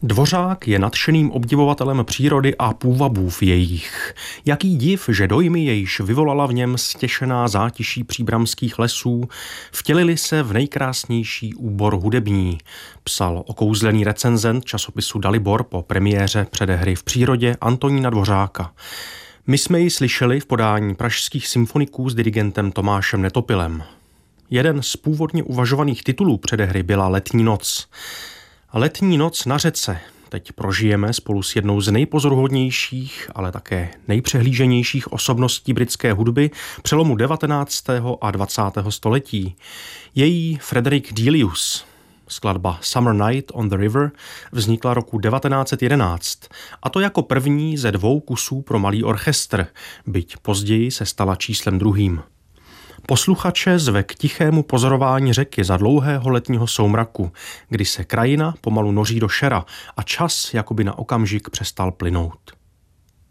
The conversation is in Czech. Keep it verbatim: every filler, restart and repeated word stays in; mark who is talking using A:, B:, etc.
A: Dvořák je nadšeným obdivovatelem přírody a půvabův jejich. Jaký div, že dojmy, jejíž vyvolala v něm stěšená zátiší příbramských lesů, vtělily se v nejkrásnější úbor hudební, psal okouzlený recenzent časopisu Dalibor po premiéře předehry v přírodě Antonína Dvořáka. My jsme ji slyšeli v podání pražských symfoniků s dirigentem Tomášem Netopilem. Jeden z původně uvažovaných titulů předehry byla Letní noc. Letní noc na řece teď prožijeme spolu s jednou z nejpozoruhodnějších, ale také nejpřehlíženějších osobností britské hudby přelomu devatenáctého a dvacátého století. Její Frederick Delius. Skladba Summer Night on the River vznikla roku devatenáct set jedenáct, a to jako první ze dvou kusů pro malý orchestr, byť později se stala číslem druhým. Posluchače zve k tichému pozorování řeky za dlouhého letního soumraku, kdy se krajina pomalu noří do šera a čas jakoby na okamžik přestal plynout.